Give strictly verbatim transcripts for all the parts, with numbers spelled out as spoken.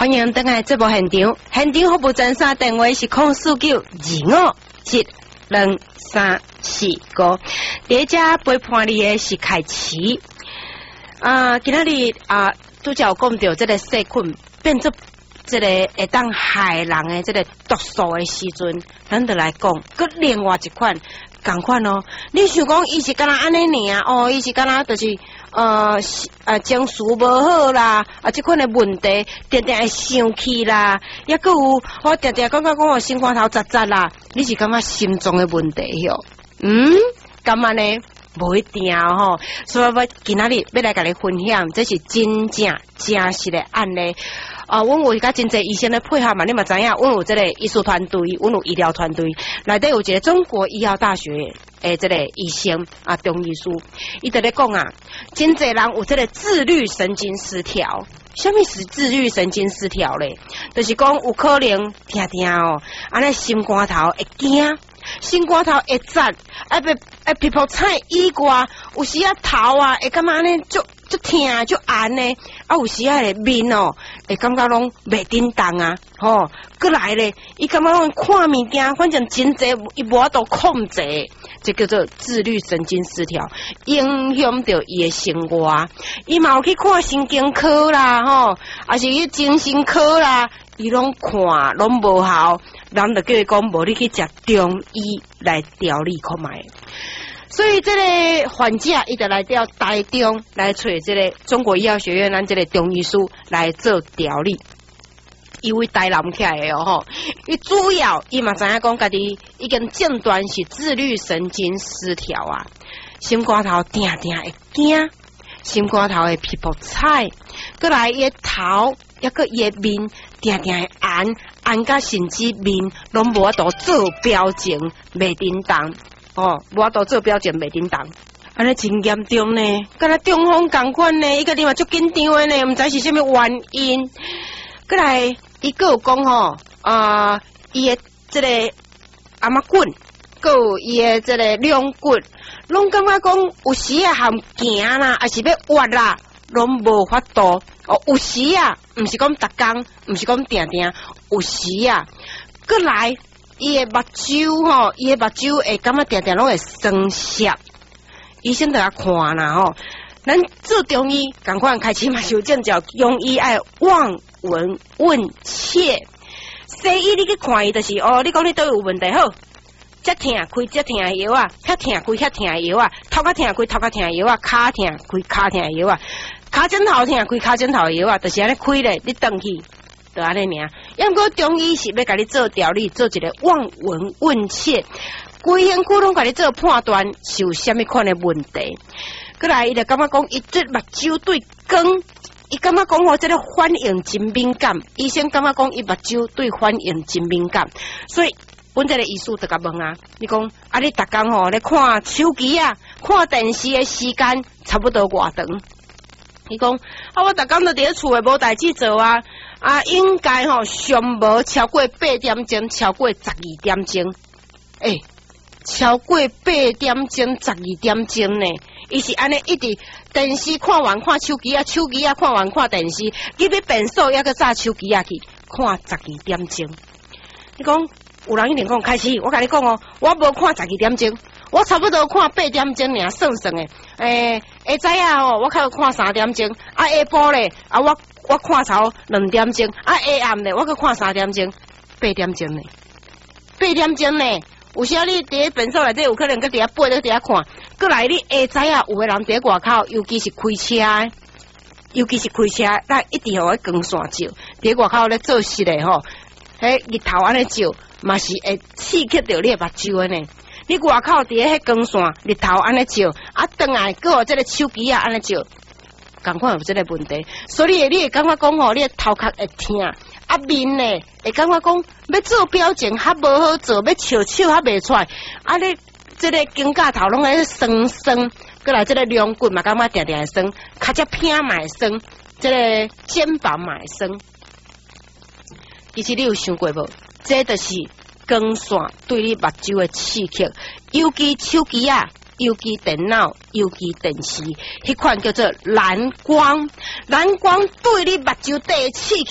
欢迎登来节目现场，现场服务专线电话是空四九二五七两三四五。第一家陪伴你的是凯奇。啊，今仔日啊，拄则有讲到这个细菌变做这个会当害人的这个毒素的时阵，咱就来讲，佮另外一款。同款哦，你想讲伊是敢若安尼尔哦，伊是敢若就是呃呃情绪无好啦，啊即款的问题，定定会生气啦，也佮有我定定感觉讲我心肝头扎扎啦，你是感觉心脏的问题哟？嗯，咁安呢？无一定吼，所以我今仔日要来甲你分享，这是真正真实的案例。啊，阮有甲真侪医生咧配合嘛，你嘛知影，阮有这个医术团队，阮有医疗团队，内底有一个中国医药大学诶，这个医生啊，中医师，伊在咧讲啊，真侪人有这个自律神经失调。什么是自律神经失调咧？就是讲有可能听听哦，安尼心肝头会惊。心肝头会扎，啊别啊皮肤菜以外，有时啊头啊会感觉安尼就就疼就按呢，啊有时啊个面哦会感觉拢袂叮当啊，吼，过来咧，伊感觉拢看物件，反正真济伊无法度控制，这叫做自律神经失调，影响到伊的生活。伊嘛有去看神经科啦，吼，还是去精神科啦。伊拢看拢无效，人就叫伊讲无你去食中医来调理看卖。所以这个患者伊就来调台中来找这个中国医药学院咱这个中医师来做调理。伊为台南起来的哦吼，伊主要伊嘛知影讲家己已经诊断是自律神经失调啊，心肝头定定会惊，心肝头的皮肤菜，过来伊的头。抑个伊的面定定会按按甲甚至面拢无法度做表情袂叮当哦，无法度做表情袂叮当，安尼真严重呢，敢若中风共款呢，伊个另外足紧张的呢，毋知是啥物原因。过来伊个有讲吼啊，伊、呃、的这个阿妈棍，个有伊的这个两骨，拢感觉讲有时啊含行啦，还是要挖啦。拢无法度哦，有时啊，毋是讲逐工，毋是讲定定，有时啊，过来伊诶目睭吼，伊诶目睭会感觉定定拢会酸涩，医生都来看啦吼。咱做中医，赶快开始嘛，有证照，中医爱望闻问切。西医你去看伊就是哦，你讲你都有问题好。遮疼开遮疼的药啊，遐疼开遐疼的药啊，头壳疼开头壳疼的药啊，骹疼开骹疼的药啊，骹枕头疼开骹枕头的药啊，就是安尼开咧，你转去，就安尼尔。要毋过中医是要甲你做调理，做一个望闻问切，规身躯拢甲你做判断是有虾米款的问题。过来伊就感觉讲，伊这目睭对光，伊感觉讲吼，这个反应真敏感。医生感觉讲，伊目睭对反应真敏感，所以。阮这个医师就甲问啊，你讲啊，你逐工吼咧看手机啊、看电视的时间差不多偌长？伊讲啊，我逐工都伫咧厝诶无代志做啊，啊，应该吼上无超过八点钟，超过十二点钟。诶、欸，超过八点钟、十二点钟呢？伊是安尼一直电视看完看手机啊，手机啊看完看电视，入去便所抑个早手机啊去看十二点钟。你讲？有人一定讲开始，我甲你讲哦，我无看十二点钟，我差不多看八点钟尔，算算诶。诶、欸，下早啊吼，我较看三点钟，啊下晡咧，啊我我看超两点钟，啊下暗咧，我去看三点钟，八点钟咧，八点钟咧。有时啊，你伫咧便所内底有可能搁伫遐爬咧伫遐看，过来你下早啊，有诶人伫外口，尤其是开车，尤其是开车，咱一定互伊光线照，伫外口咧做事咧吼，迄日头安尼照。嘛是会刺激到你的目睭的呢。你外口伫咧迄光线日头安尼照，啊，转来搁有即个手机啊安尼照，赶快有即个问题。所以你会感觉讲吼，你的头壳会疼，啊面呢会感觉讲要做表情较无好做，要笑笑较袂出来，啊你即个肩胛头拢会酸酸，过来即个两骨嘛感觉定定会酸，脚只偏嘛会酸，即个肩膀嘛会酸。其实你有想过无？这就是光线对你目睭的刺激，尤其手机啊，尤其电脑，尤其电视，迄款叫做蓝光。蓝光对你目睭底的刺激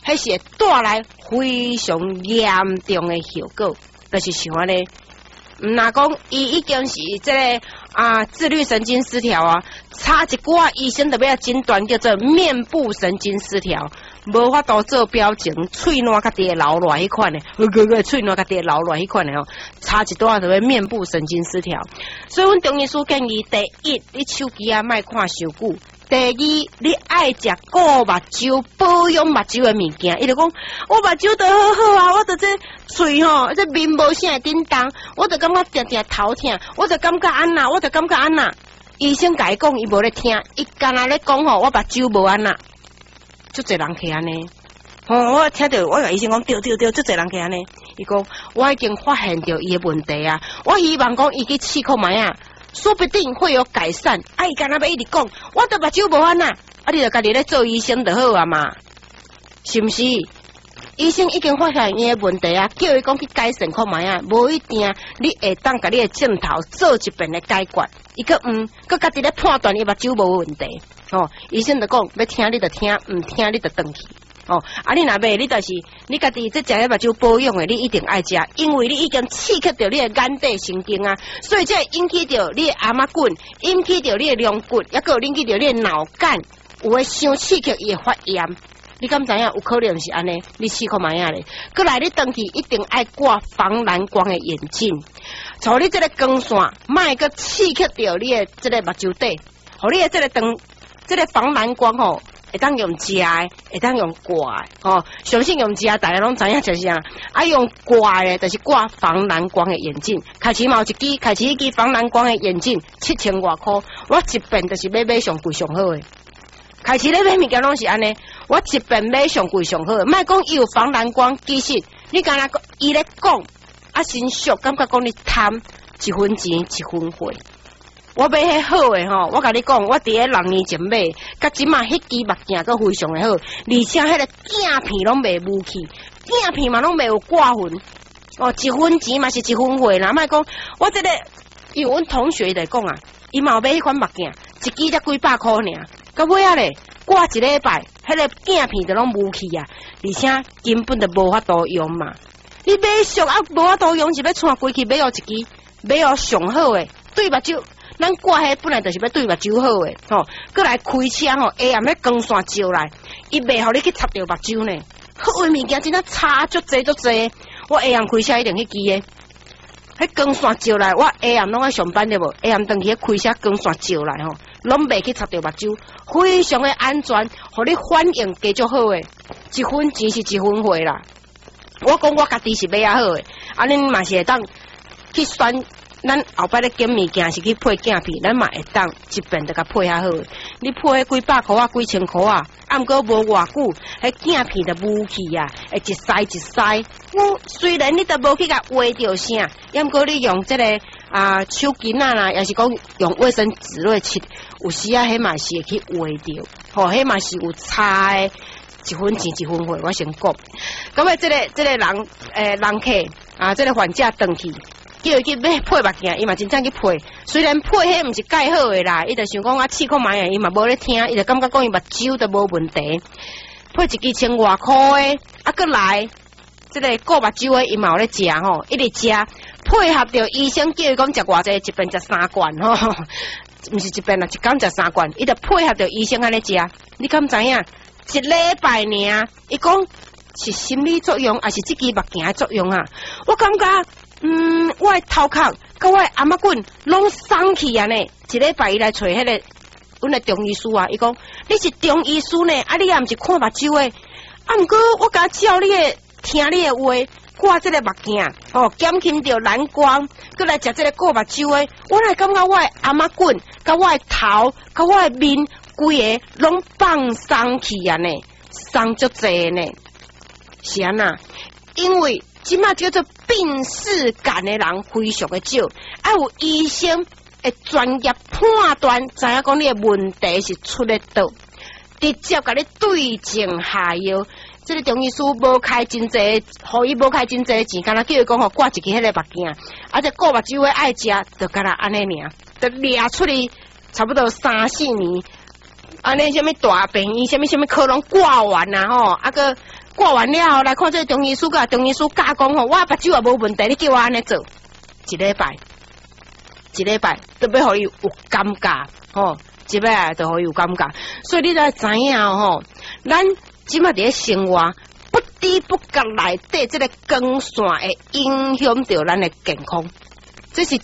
迄是会带来非常严重的后果，就是像安尼。毋若讲伊已经是即、这个啊自律神经失调啊，差一寡医生特别要诊断叫做面部神经失调，无法度做表情，喙烂甲地流落迄款的，个个喙烂甲地流落迄款的哦，差一寡特别面部神经失调。所以阮中医师建议，第一，你手机啊莫看伤久。第二，你爱食顾目睭、保养目睭的物件。伊就讲，我目睭都好好啊，我都这喙吼，这面无啥叮当，我就感觉定定头痛，我就感觉安那，我就感觉安那。医生甲伊讲，伊无咧听，伊干那咧讲吼，我目睭无安那，足侪人去安尼。吼、哦，我听到我甲医生讲，对对对，足侪人去安尼。伊讲，我已经发现到伊的问题啊，我希望讲伊去试看卖啊。说不定会有改善。啊，伊干那要一直讲，我都目睭无安呐，啊，你就家己咧做医生就好啊嘛，是毋是？医生已经发现伊的问题啊，叫伊讲去改善看卖啊，无一定你会当甲你的镜头做一遍的解决。伊个嗯，佮家己咧判断伊目睭无问题。哦，医生就讲要听你就听，唔听你就转去。哦，啊，你若袂，你就是你家己这食迄目睭保养的，你一定爱食，因为你已经刺激到你的眼底神经啊，所以这会引起到你的阿妈棍，引起到你的龙骨，也个引起到你的脑干，有诶伤刺激伊会发炎。你敢知影有可能是安尼？你试看卖啊咧，过来你登去一定爱挂防蓝光的眼镜，从你这个光线卖个刺激到你的这个目睭底，互你的这个灯，这个防蓝光吼。会当用食诶，会当用挂诶，哦，相信用食，大家拢知影就是啥，啊用挂诶，就是挂防蓝光诶眼镜。开始嘛有一支，开始一支防蓝光诶眼镜，七千外块，我一遍就是要买上贵上好诶。开始咧买物件拢是安尼，我一遍买上贵上好诶，莫讲伊有防蓝光，其实你敢若伊咧讲，啊真俗，感觉讲你贪一分钱一分货。我买迄好诶吼，我甲你讲，我伫咧六年前买，甲即马迄支目镜佫非常诶好，而且迄个镜片拢袂雾气，镜片嘛拢袂有挂痕，哦，一分钱嘛是一分货啦，莫讲我这个，因为阮同学在讲啊，伊嘛有买迄款目镜，一支才几百箍尔，到尾啊咧挂一礼拜，迄个镜片就拢雾气啊，而且根本就无法度用嘛。你买俗啊无法度用，是要穿规去买哦一支，买哦上好诶，对目睭。咱挂迄本来就是要对目睭好诶，吼，过来开车吼，下暗迄光线照来，伊袂互你去插着目睭呢。好诶物件真正差足济足济，我下暗开车一定去记诶。迄光线照来，我下暗拢爱上班对无？下暗登去开车光线照来吼，拢袂去插着目睭，非常诶安全，互你反应加足好诶。一分钱是一分货啦。我讲我家己是买啊好诶，啊恁嘛是会当去选。咱后摆咧拣物件是去配镜片，咱嘛会当一遍就甲配较好。你配迄几百箍啊、几千箍啊，啊毋过无偌久，迄镜片就雾气啊，会一塞一塞。我虽然你都无去甲画着啥，也毋过你用即、这个啊手巾啊啦，也是讲用卫生纸来擦，有时啊迄嘛是会去画着，吼，迄嘛是有差诶。一分钱一分货，我先讲。咁啊，即个即、这个人诶、呃、人客啊，即、这个患者登去。叫伊去买配目镜，伊嘛真正去配。虽然配迄毋是介好诶啦，伊就想讲我试看卖啊，伊嘛无咧听，伊就感觉讲伊目睭都无问题。配一支千外箍诶，啊，搁来，即、这个顾目睭诶，伊嘛有咧食吼，一直食，配合着医生叫伊讲食偌济，一遍食三罐吼，毋是一遍啦，一工食三罐，伊就配合着医生安尼食。你敢知影？一礼拜尔，伊讲是心理作用，还是即支目镜诶作用啊？我感觉。嗯，我的头壳甲我的阿妈棍拢松去啊呢！一礼拜伊来找迄个阮的中医师啊，伊讲你是中医师呢，啊你也毋是看目睭的，啊毋过我甲照你的听你的话，挂即个目镜哦，减轻着蓝光，佮来食即个顾目睭的，我来感觉我的阿妈棍、甲我的头、甲我的面，规个拢放松去啊呢，松足济呢，是安那？因为即马叫做病视感的人非常的少，啊有医生会专业判断，知影讲你的问题是出咧倒，直接甲你对症下药。这个中医师无开真济，互伊无开真济钱，干那叫伊讲吼挂一支迄个目镜，啊这顾目睭的爱食，就干那安尼尔，就掠出去差不多三四年，安尼什么大病院，什么什么科拢挂完啊吼，啊个挂完了后来看这中医师甲中医师教讲吼，我目睭也无问题，你叫我安尼做，一礼拜，一礼拜都要互伊有感觉吼，一礼拜都互伊有感觉，所以你才知影吼，咱即马伫生活不知不觉内底，这个光线会影响到咱的健康，这是。